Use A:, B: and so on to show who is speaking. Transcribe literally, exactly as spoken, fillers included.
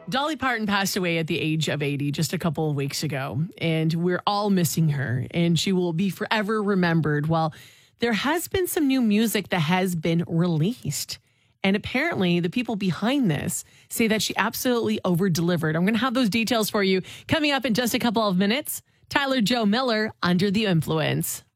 A: Dolly Parton passed away at the age of eighty just a couple of weeks ago, and we're all missing her, and she will be forever remembered. Well, there has been some new music that has been released, and apparently the people behind this say that she absolutely over-delivered. I'm going to have those details for you coming up in just a couple of minutes. Tyler Joe Miller, Under the Influence.